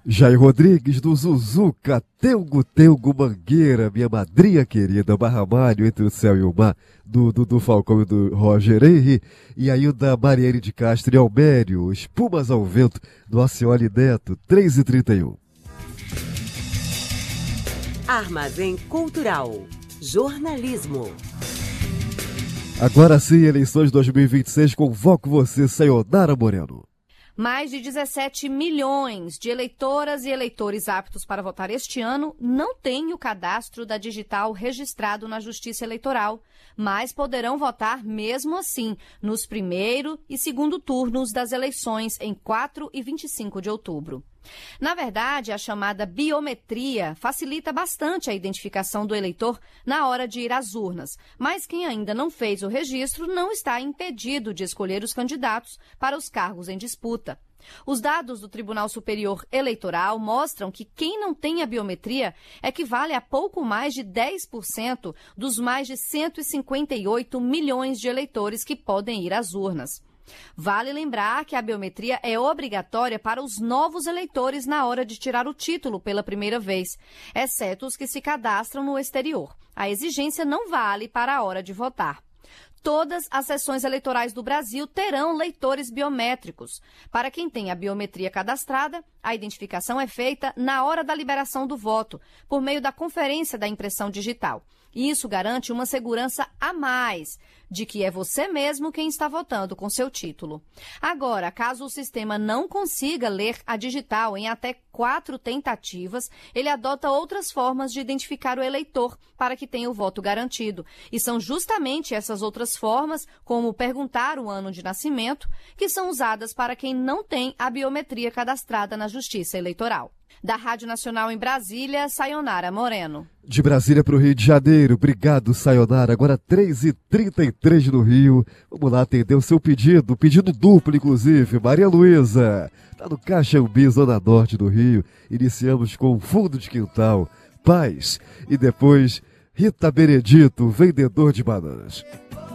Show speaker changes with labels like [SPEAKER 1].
[SPEAKER 1] Jair Rodrigues do Zuzuca, Telgo Mangueira, minha madrinha querida, Barramalho entre o céu e o mar, do Falcão e do Roger Henry, e aí o da Mariane de Castro e Almério, Espumas ao Vento, do Acioli Neto, 3h31.
[SPEAKER 2] Armazém Cultural, jornalismo.
[SPEAKER 1] Agora sim, eleições 2026, convoco você, Sayonara Moreno.
[SPEAKER 3] Mais de 17 milhões de eleitoras e eleitores aptos para votar este ano não têm o cadastro da digital registrado na Justiça Eleitoral, mas poderão votar mesmo assim nos primeiro e segundo turnos das eleições em 4 e 25 de outubro. Na verdade, a chamada biometria facilita bastante a identificação do eleitor na hora de ir às urnas, mas quem ainda não fez o registro não está impedido de escolher os candidatos para os cargos em disputa. Os dados do Tribunal Superior Eleitoral mostram que quem não tem a biometria equivale a pouco mais de 10% dos mais de 158 milhões de eleitores que podem ir às urnas. Vale lembrar que a biometria é obrigatória para os novos eleitores na hora de tirar o título pela primeira vez, exceto os que se cadastram no exterior. A exigência não vale para a hora de votar. Todas as sessões eleitorais do Brasil terão leitores biométricos. Para quem tem a biometria cadastrada, a identificação é feita na hora da liberação do voto, por meio da conferência da impressão digital. Isso garante uma segurança a mais de que é você mesmo quem está votando com seu título. Agora, caso o sistema não consiga ler a digital em até 4 tentativas, ele adota outras formas de identificar o eleitor para que tenha o voto garantido. E são justamente essas outras formas, como perguntar o ano de nascimento, que são usadas para quem não tem a biometria cadastrada na Justiça Eleitoral. Da Rádio Nacional em Brasília, Sayonara Moreno.
[SPEAKER 1] De Brasília para o Rio de Janeiro, obrigado, Sayonara. Agora 3h33 no Rio. Vamos lá atender o seu pedido duplo, inclusive. Maria Luísa, tá no Caxambi, Zona Norte do Rio. Iniciamos com Fundo de Quintal, Paz. E depois, Rita Benedito, Vendedor de Bananas.